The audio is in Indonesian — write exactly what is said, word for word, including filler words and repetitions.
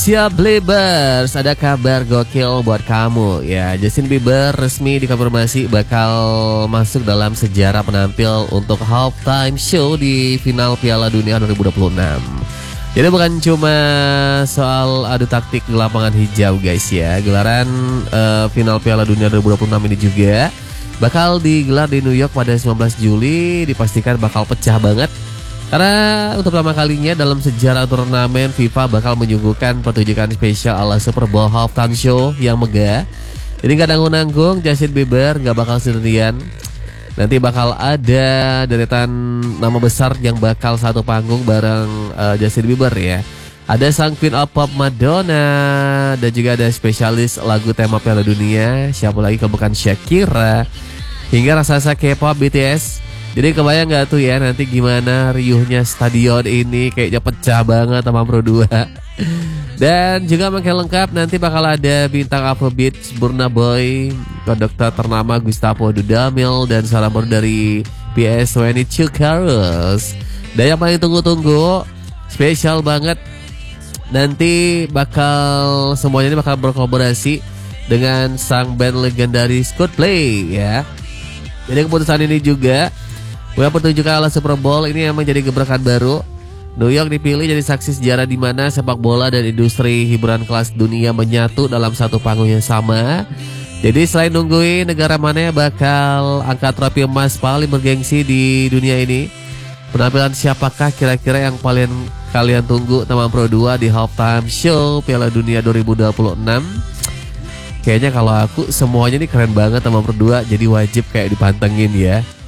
Siap Blibbers, ada kabar gokil buat kamu ya. Justin Bieber resmi dikonfirmasi bakal masuk dalam sejarah penampil untuk halftime show di final Piala Dunia dua ribu dua puluh enam. Jadi bukan cuma soal adu taktik di lapangan hijau guys ya. Gelaran uh, final Piala Dunia dua ribu dua puluh enam ini juga bakal digelar di New York pada sembilan belas Juli. Dipastikan bakal pecah banget. Karena untuk pertama kalinya dalam sejarah turnamen, FIFA bakal menyuguhkan pertunjukan spesial ala Super Bowl Halftime Show yang megah. Jadi gak nanggung-nanggung, Justin Bieber gak bakal sendirian. Nanti bakal ada deretan nama besar yang bakal satu panggung bareng uh, Justin Bieber ya. Ada sang Queen of Pop Madonna, dan juga ada spesialis lagu tema Piala Dunia, siapa lagi kalau bukan Shakira, hingga raksasa K-pop B T S. Jadi kebayang gak tuh ya nanti gimana riuhnya stadion ini, kayaknya pecah banget sama Pro dua. Dan juga makin lengkap nanti bakal ada bintang Afrobeat Burna Boy, konduktor ternama Gustavo Dudamel, dan salah baru dari P S dua puluh dua Carols. Dan yang paling tunggu-tunggu, spesial banget, nanti bakal semuanya ini bakal berkolaborasi dengan sang band legendaris Coldplay ya. Jadi keputusan ini juga bukan pertunjukan ala Super Bowl, ini yang menjadi gebrakan baru. New York dipilih jadi saksi sejarah di mana sepak bola dan industri hiburan kelas dunia menyatu dalam satu panggung yang sama. Jadi selain nungguin negara mana yang bakal angkat trofi emas paling bergengsi di dunia ini, penampilan siapakah kira-kira yang paling kalian tunggu teman Pro dua di halftime show Piala Dunia dua ribu dua puluh enam? Kayaknya kalau aku semuanya ini keren banget teman Pro dua, jadi wajib kayak dipantengin ya.